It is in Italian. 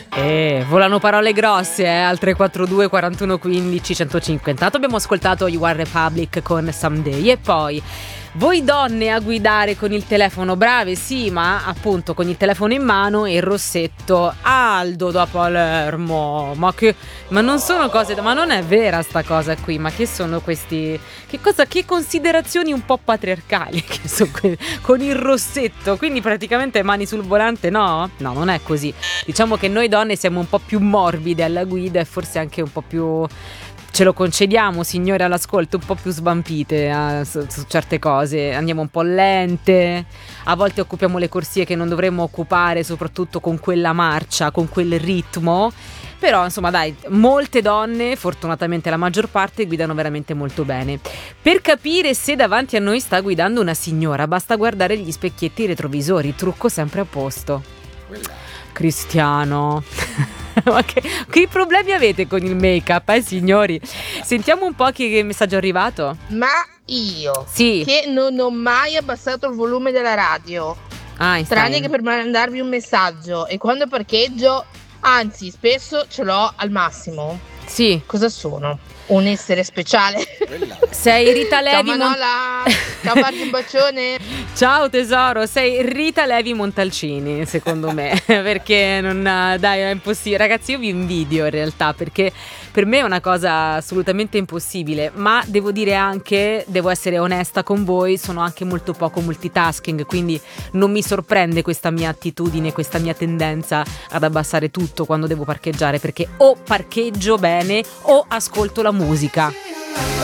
Volano parole grosse, al 342 41 15 105. Intanto abbiamo ascoltato You Are Republic con Someday. E poi voi donne a guidare con il telefono, brave sì, ma appunto con il telefono in mano e il rossetto. Aldo da Palermo, ma non sono cose, ma non è vera sta cosa qui, ma che sono questi, che considerazioni un po' patriarcali che sono con il rossetto, quindi praticamente mani sul volante, no, non è così. Diciamo che noi donne siamo un po' più morbide alla guida e forse anche un po' più, ce lo concediamo, signore all'ascolto, un po' più svampite su certe cose, andiamo un po' lente, a volte occupiamo le corsie che non dovremmo occupare, soprattutto con quella marcia, con quel ritmo. Però insomma dai, molte donne, fortunatamente la maggior parte, guidano veramente molto bene. Per capire se davanti a noi sta guidando una signora basta guardare gli specchietti retrovisori, trucco sempre a posto. Cristiano ma che problemi avete con il make-up, signori? Sentiamo un po' che messaggio è arrivato. Ma io, sì, che non ho mai abbassato il volume della radio, tranne che per mandarvi un messaggio, e quando parcheggio, anzi spesso ce l'ho al massimo. Sì. Cosa sono? Un essere speciale? Sei Rita Levi. Ciao Manola, ciao, farti un bacione. Ciao tesoro, sei Rita Levi Montalcini secondo me, perché non, dai, è impossibile. Ragazzi, io vi invidio in realtà, perché per me è una cosa assolutamente impossibile, ma devo dire anche, devo essere onesta con voi, sono anche molto poco multitasking, quindi non mi sorprende questa mia attitudine, questa mia tendenza ad abbassare tutto quando devo parcheggiare, perché o parcheggio bene o ascolto la musica.